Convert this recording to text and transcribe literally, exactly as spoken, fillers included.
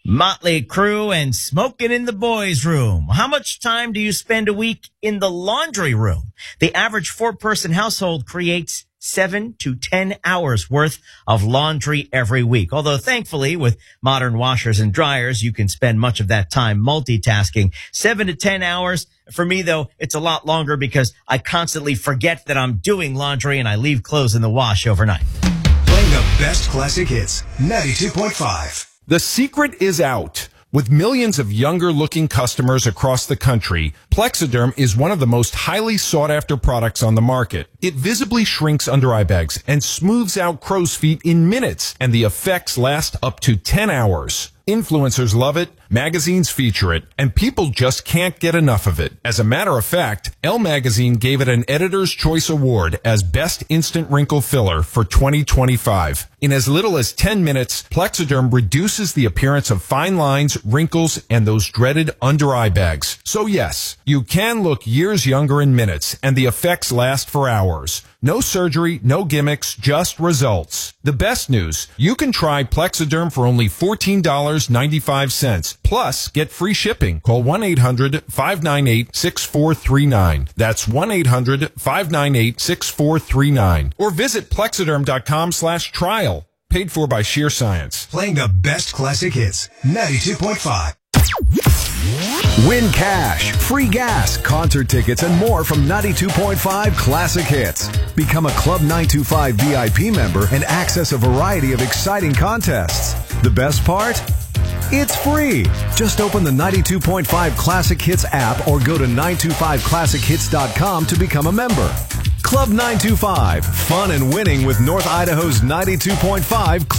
Motley Crue and Smoking in the Boys Room. How much time do you spend a week in the laundry room? The average four-person household creates seven to ten hours worth of laundry every week. Although thankfully, with modern washers and dryers, you can spend much of that time multitasking. Seven to ten hours. For me, though, it's a lot longer because I constantly forget that I'm doing laundry and I leave clothes in the wash overnight. Playing the best classic hits, ninety-two point five. The secret is out. With millions of younger-looking customers across the country, Plexiderm is one of the most highly sought-after products on the market. It visibly shrinks under-eye bags and smooths out crow's feet in minutes, and the effects last up to ten hours. Influencers love it, magazines feature it, and people just can't get enough of it. As a matter of fact, Elle Magazine gave it an Editor's Choice Award as Best Instant Wrinkle Filler for twenty twenty-five. In as little as ten minutes, Plexiderm reduces the appearance of fine lines, wrinkles, and those dreaded under-eye bags. So yes, you can look years younger in minutes, and the effects last for hours. No surgery, no gimmicks, just results. The best news, you can try Plexiderm for only fourteen dollars and ninety-five cents. Plus, get free shipping. Call one eight hundred five nine eight six four three nine. That's one eight hundred five nine eight six four three nine. Or visit plexiderm.com slash trial. Paid for by Sheer Science. Playing the best classic hits, ninety-two point five. Win cash, free gas, concert tickets, and more from ninety-two point five Classic Hits. Become a Club nine two five V I P member and access a variety of exciting contests. The best part? It's free. Just open the ninety-two point five Classic Hits app or go to nine two five classic hits dot com to become a member. Club nine two five, fun and winning with North Idaho's ninety-two point five